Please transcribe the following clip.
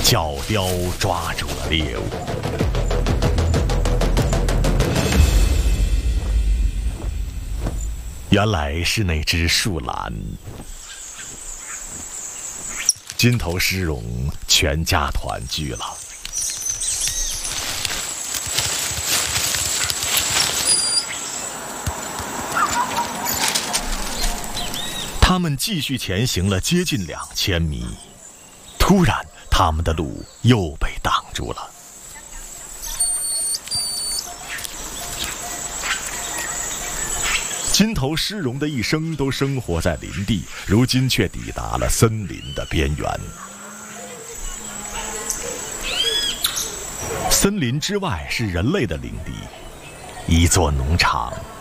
角雕抓住了猎物。原来是那只树懒。金头狮戎全家团聚了。他们继续前行了接近2000米，突然，他们的路又被挡住了。金头狮戎的一生都生活在林地，如今却抵达了森林的边缘。森林之外是人类的领地，一座农场。